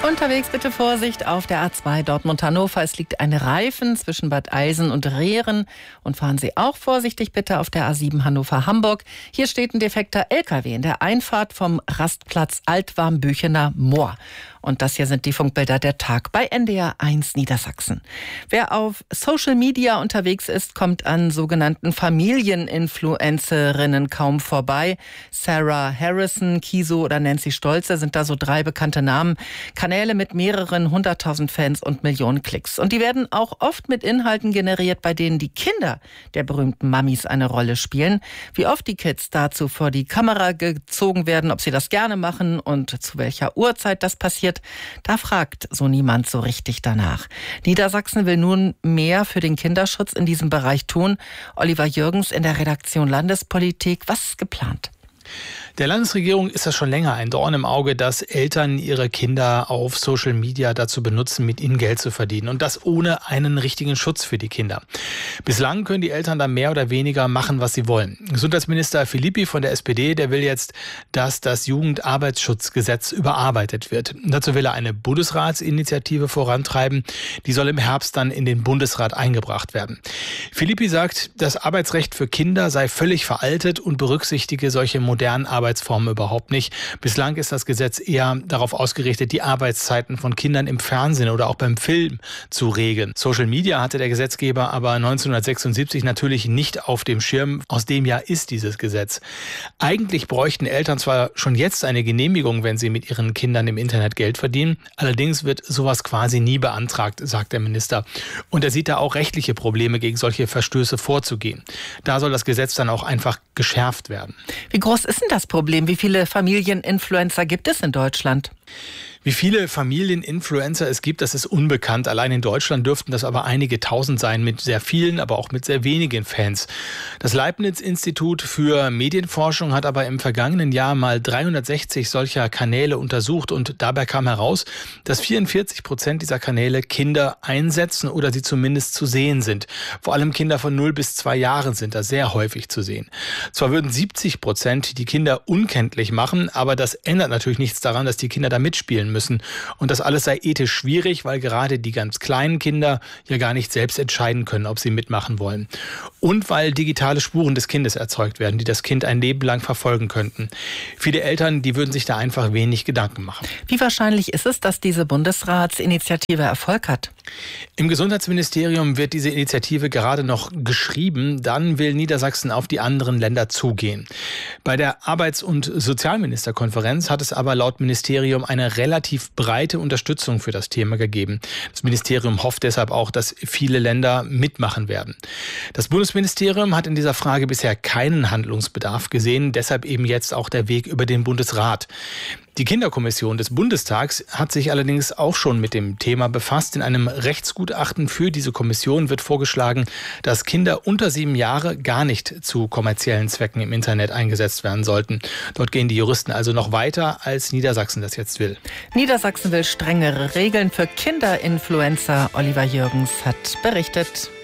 Unterwegs bitte Vorsicht auf der A2 Dortmund-Hannover. Es liegt ein Reifen zwischen Bad Eilsen und Rehren. Und fahren Sie auch vorsichtig bitte auf der A7 Hannover-Hamburg. Hier steht ein defekter LKW in der Einfahrt vom Rastplatz Altwarmbüchener Moor. Und das hier sind die Funkbilder der Tag bei NDR 1 Niedersachsen. Wer auf Social Media unterwegs ist, kommt an sogenannten Familieninfluencerinnen kaum vorbei. Sarah Harrison, Kiso oder Nancy Stolze sind da so 3 bekannte Namen. Kanäle mit mehreren 100.000 Fans und Millionen Klicks. Und die werden auch oft mit Inhalten generiert, bei denen die Kinder der berühmten Mamis eine Rolle spielen. Wie oft die Kids dazu vor die Kamera gezogen werden, ob sie das gerne machen und zu welcher Uhrzeit das passiert, da fragt so niemand so richtig danach. Niedersachsen will nun mehr für den Kinderschutz in diesem Bereich tun. Oliver Jürgens in der Redaktion Landespolitik. Was ist geplant? Der Landesregierung ist das schon länger ein Dorn im Auge, dass Eltern ihre Kinder auf Social Media dazu benutzen, mit ihnen Geld zu verdienen. Und das ohne einen richtigen Schutz für die Kinder. Bislang können die Eltern da mehr oder weniger machen, was sie wollen. Gesundheitsminister Philippi von der SPD, der will jetzt, dass das Jugendarbeitsschutzgesetz überarbeitet wird. Dazu will er eine Bundesratsinitiative vorantreiben. Die soll im Herbst dann in den Bundesrat eingebracht werden. Philippi sagt, das Arbeitsrecht für Kinder sei völlig veraltet und berücksichtige solche modernen Arbeitsformen überhaupt nicht. Bislang ist das Gesetz eher darauf ausgerichtet, die Arbeitszeiten von Kindern im Fernsehen oder auch beim Film zu regeln. Social Media hatte der Gesetzgeber aber 1976 natürlich nicht auf dem Schirm. Aus dem Jahr ist dieses Gesetz. Eigentlich bräuchten Eltern zwar schon jetzt eine Genehmigung, wenn sie mit ihren Kindern im Internet Geld verdienen. Allerdings wird sowas quasi nie beantragt, sagt der Minister. Und er sieht da auch rechtliche Probleme, gegen solche Verstöße vorzugehen. Da soll das Gesetz dann auch einfach geschärft werden. Wie groß ist denn das Problem? Wie viele Familieninfluencer gibt es in Deutschland? Wie viele Familieninfluencer es gibt, das ist unbekannt. Allein in Deutschland dürften das aber einige tausend sein, mit sehr vielen, aber auch mit sehr wenigen Fans. Das Leibniz-Institut für Medienforschung hat aber im vergangenen Jahr mal 360 solcher Kanäle untersucht und dabei kam heraus, dass 44% dieser Kanäle Kinder einsetzen oder sie zumindest zu sehen sind. Vor allem Kinder von 0 bis 2 Jahren sind da sehr häufig zu sehen. Zwar würden 70% die Kinder unkenntlich machen, aber das ändert natürlich nichts daran, dass die Kinder da mitspielen müssen. Und das alles sei ethisch schwierig, weil gerade die ganz kleinen Kinder ja gar nicht selbst entscheiden können, ob sie mitmachen wollen. Und weil digitale Spuren des Kindes erzeugt werden, die das Kind ein Leben lang verfolgen könnten. Viele Eltern, die würden sich da einfach wenig Gedanken machen. Wie wahrscheinlich ist es, dass diese Bundesratsinitiative Erfolg hat? Im Gesundheitsministerium wird diese Initiative gerade noch geschrieben. Dann will Niedersachsen auf die anderen Länder zugehen. Bei der Arbeits- und Sozialministerkonferenz hat es aber laut Ministerium eine relativ breite Unterstützung für das Thema gegeben. Das Ministerium hofft deshalb auch, dass viele Länder mitmachen werden. Das Bundesministerium hat in dieser Frage bisher keinen Handlungsbedarf gesehen, deshalb eben jetzt auch der Weg über den Bundesrat. Die Kinderkommission des Bundestags hat sich allerdings auch schon mit dem Thema befasst. In einem Rechtsgutachten für diese Kommission wird vorgeschlagen, dass Kinder unter 7 Jahre gar nicht zu kommerziellen Zwecken im Internet eingesetzt werden sollten. Dort gehen die Juristen also noch weiter, als Niedersachsen das jetzt will. Niedersachsen will strengere Regeln für Kinderinfluencer. Oliver Jürgens hat berichtet.